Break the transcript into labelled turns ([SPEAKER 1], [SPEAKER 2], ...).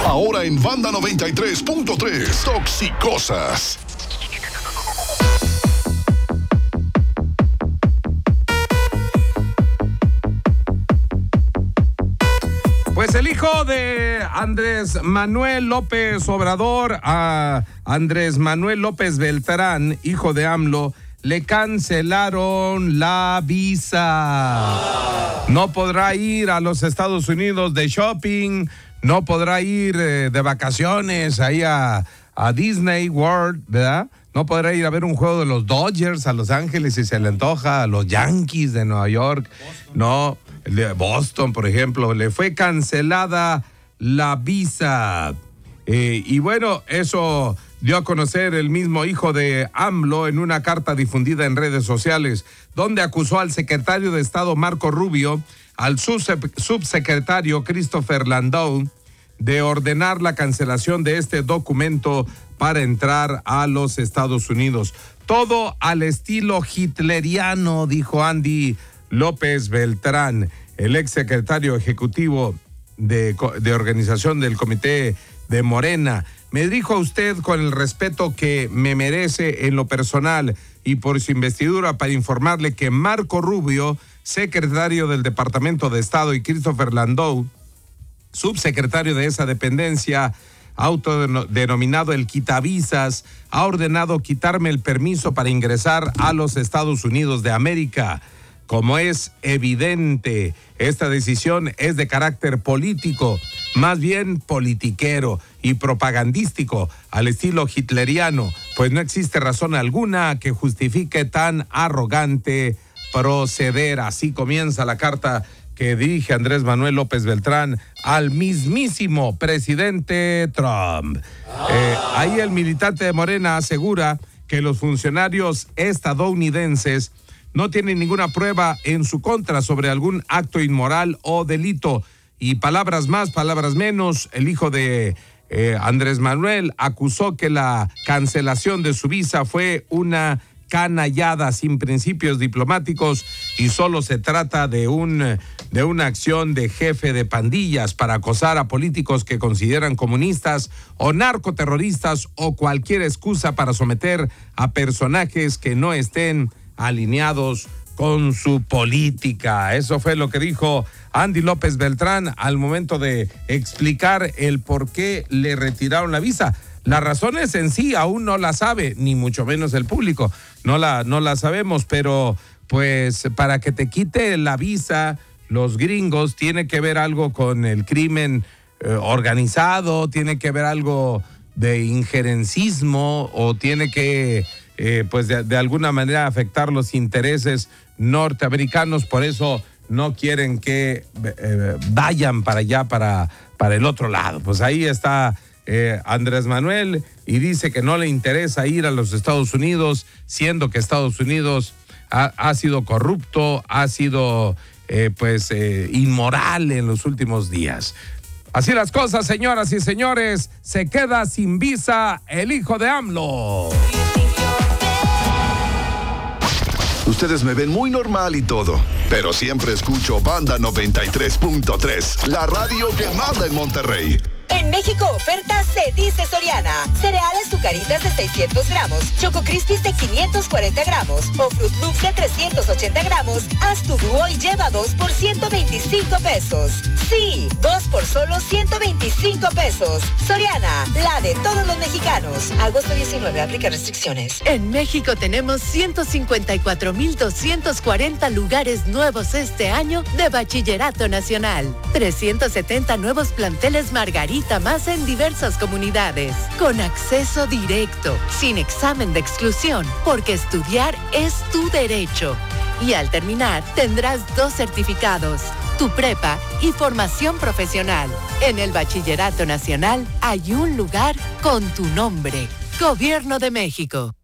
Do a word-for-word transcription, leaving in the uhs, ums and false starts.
[SPEAKER 1] Ahora en Banda noventa y tres punto tres, Toxicosas.
[SPEAKER 2] Pues el hijo de Andrés Manuel López Obrador, a Andrés Manuel López Beltrán, hijo de AMLO, le cancelaron la visa. No podrá ir a los Estados Unidos de shopping, no podrá ir eh, de vacaciones ahí a, a Disney World, ¿verdad? No podrá ir a ver un juego de los Dodgers a Los Ángeles si se le antoja, a los Yankees de Nueva York. No, el de Boston, por ejemplo, le fue cancelada la visa. Eh, y bueno, eso dio a conocer el mismo hijo de AMLO en una carta difundida en redes sociales, donde acusó al secretario de Estado Marco Rubio, al subsecretario Christopher Landau, de ordenar la cancelación de este documento para entrar a los Estados Unidos. Todo al estilo hitleriano, dijo Andy López Beltrán, el exsecretario ejecutivo de, de organización del Comité de Morena. Me dijo a usted con el respeto que me merece en lo personal y por su investidura para informarle que Marco Rubio, secretario del Departamento de Estado, y Christopher Landau, subsecretario de esa dependencia, autodenominado el quitavisas, ha ordenado quitarme el permiso para ingresar a los Estados Unidos de América. Como es evidente, esta decisión es de carácter político, más bien politiquero y propagandístico, al estilo hitleriano, pues no existe razón alguna que justifique tan arrogante proceder. Así comienza la carta que dirige Andrés Manuel López Beltrán al mismísimo presidente Trump. Eh, ahí el militante de Morena asegura que los funcionarios estadounidenses no tienen ninguna prueba en su contra sobre algún acto inmoral o delito. Y palabras más, palabras menos, el hijo de eh, Andrés Manuel acusó que la cancelación de su visa fue una canallada sin principios diplomáticos y solo se trata de un de una acción de jefe de pandillas para acosar a políticos que consideran comunistas o narcoterroristas o cualquier excusa para someter a personajes que no estén alineados con su política. Eso fue lo que dijo Andy López Beltrán al momento de explicar el por qué le retiraron la visa. Las razones en sí aún no las sabe, ni mucho menos el público. No la, no la sabemos, pero pues para que te quite la visa, los gringos, tiene que ver algo con el crimen eh, organizado, tiene que ver algo de injerencismo o tiene que eh, pues de, de alguna manera afectar los intereses norteamericanos. Por eso no quieren que eh, vayan para allá, para, para el otro lado. Pues ahí está Eh, Andrés Manuel y dice que no le interesa ir a los Estados Unidos, siendo que Estados Unidos ha, ha sido corrupto, ha sido eh, pues eh, inmoral en los últimos días. Así las cosas, señoras y señores, se queda sin visa el hijo de AMLO.
[SPEAKER 1] Ustedes me ven muy normal y todo, pero siempre escucho Banda noventa y tres punto tres, la radio que manda en Monterrey.
[SPEAKER 3] En México, oferta se dice Soriana. Cereales Zucaritas de seiscientos gramos, Choco Crispies de quinientos cuarenta gramos o Fruit Loops de trescientos ochenta gramos. Haz tu dúo y lleva dos por ciento veinticinco pesos. Sí, dos por solo ciento veinticinco pesos. Soriana, la de todos los mexicanos. Agosto diecinueve, aplica restricciones.
[SPEAKER 4] En México tenemos ciento cincuenta y cuatro mil doscientos cuarenta lugares nuevos este año de Bachillerato Nacional. trescientos setenta nuevos planteles Margarita más en diversas comunidades, con acceso directo, sin examen de exclusión, porque estudiar es tu derecho. Y al terminar, tendrás dos certificados, tu prepa y formación profesional. En el Bachillerato Nacional hay un lugar con tu nombre. Gobierno de México.